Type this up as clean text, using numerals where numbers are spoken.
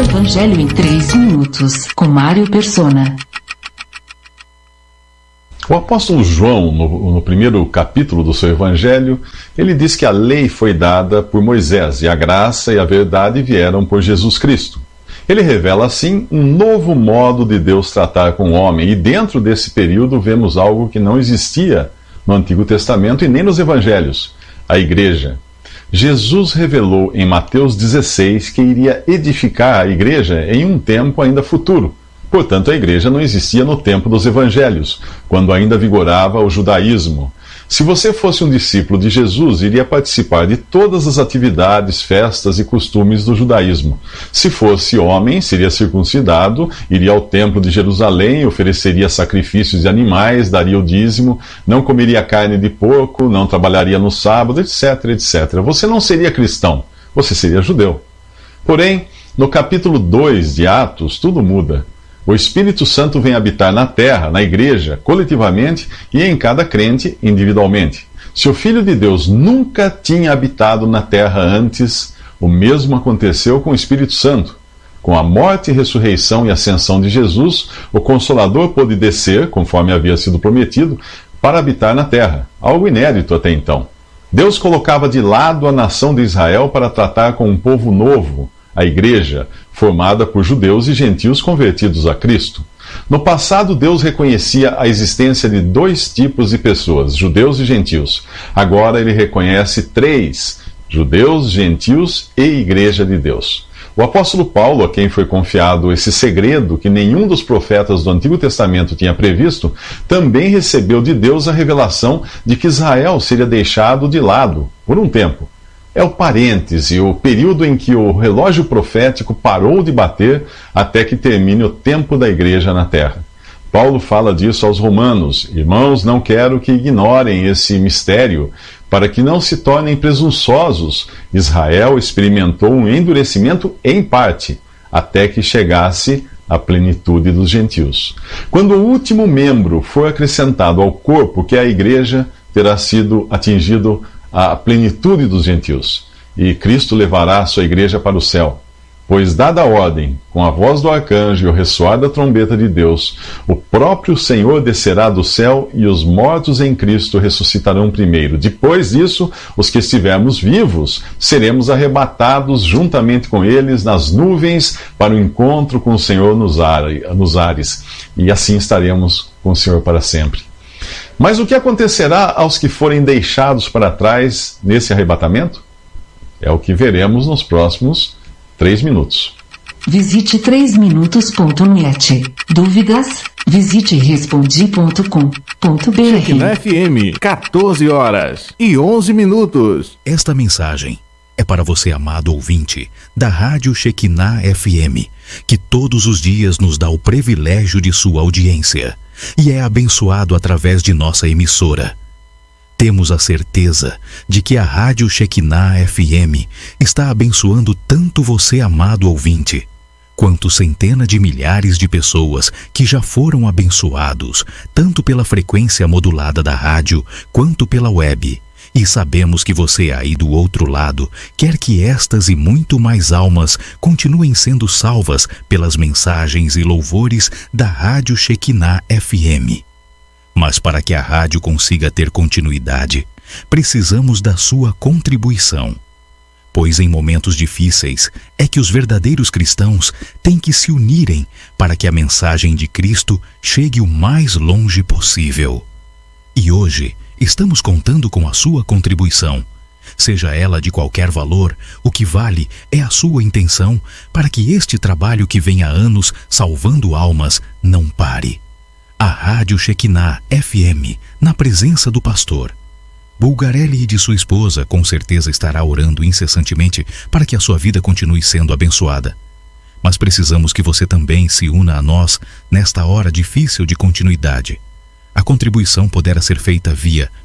Evangelho em 3 minutos, com Mário Persona. O apóstolo João, no primeiro capítulo do seu Evangelho, ele diz que a lei foi dada por Moisés e a graça e a verdade vieram por Jesus Cristo. Ele revela, assim, um novo modo de Deus tratar com o homem, e dentro desse período vemos algo que não existia no Antigo Testamento e nem nos Evangelhos: a igreja. Jesus revelou em Mateus 16 que iria edificar a igreja em um tempo ainda futuro. Portanto, a igreja não existia no tempo dos evangelhos, quando ainda vigorava o judaísmo. Se você fosse um discípulo de Jesus, iria participar de todas as atividades, festas e costumes do judaísmo. Se fosse homem, seria circuncidado, iria ao templo de Jerusalém, ofereceria sacrifícios de animais, daria o dízimo, não comeria carne de porco, não trabalharia no sábado, etc, etc. Você não seria cristão, você seria judeu. Porém, no capítulo 2 de Atos, tudo muda. O Espírito Santo vem habitar na terra, na igreja, coletivamente, e em cada crente, individualmente. Se o Filho de Deus nunca tinha habitado na terra antes, o mesmo aconteceu com o Espírito Santo. Com a morte, ressurreição e ascensão de Jesus, o Consolador pôde descer, conforme havia sido prometido, para habitar na terra, algo inédito até então. Deus colocava de lado a nação de Israel para tratar com um povo novo, a igreja, formada por judeus e gentios convertidos a Cristo. No passado, Deus reconhecia a existência de 2 tipos de pessoas, judeus e gentios. Agora ele reconhece 3, judeus, gentios e igreja de Deus. O apóstolo Paulo, a quem foi confiado esse segredo que nenhum dos profetas do Antigo Testamento tinha previsto, também recebeu de Deus a revelação de que Israel seria deixado de lado por um tempo. É o parêntese, o período em que o relógio profético parou de bater até que termine o tempo da igreja na terra. Paulo fala disso aos romanos: irmãos, não quero que ignorem esse mistério, para que não se tornem presunçosos. Israel experimentou um endurecimento em parte, até que chegasse a plenitude dos gentios. Quando o último membro for acrescentado ao corpo, que é a igreja, terá sido atingido a plenitude dos gentios, e Cristo levará a sua igreja para o céu. Pois, dada a ordem, com a voz do arcanjo e o ressoar da trombeta de Deus, o próprio Senhor descerá do céu, e os mortos em Cristo ressuscitarão primeiro. Depois disso, os que estivermos vivos, seremos arrebatados juntamente com eles nas nuvens para o encontro com o Senhor nos ares, e assim estaremos com o Senhor para sempre. Mas o que acontecerá aos que forem deixados para trás nesse arrebatamento? É o que veremos nos próximos 3 minutos. Visite 3minutos.net. Dúvidas? Visite respondi.com.br. Shekinah FM, 14 horas e 11 minutos. Esta mensagem é para você, amado ouvinte da Rádio Shekinah FM, que todos os dias nos dá o privilégio de sua audiência e é abençoado através de nossa emissora. Temos a certeza de que a Rádio Shekinah FM está abençoando tanto você, amado ouvinte, quanto centenas de milhares de pessoas que já foram abençoados, tanto pela frequência modulada da rádio, quanto pela web. E sabemos que você aí do outro lado quer que estas e muito mais almas continuem sendo salvas pelas mensagens e louvores da Rádio Shekinah FM. Mas para que a rádio consiga ter continuidade, precisamos da sua contribuição. Pois em momentos difíceis é que os verdadeiros cristãos têm que se unirem para que a mensagem de Cristo chegue o mais longe possível. E hoje estamos contando com a sua contribuição. Seja ela de qualquer valor, o que vale é a sua intenção para que este trabalho que vem há anos salvando almas não pare. A Rádio Shekinah FM, na presença do pastor Bulgarelli e de sua esposa, com certeza estará orando incessantemente para que a sua vida continue sendo abençoada. Mas precisamos que você também se una a nós nesta hora difícil de continuidade. A contribuição poderá ser feita via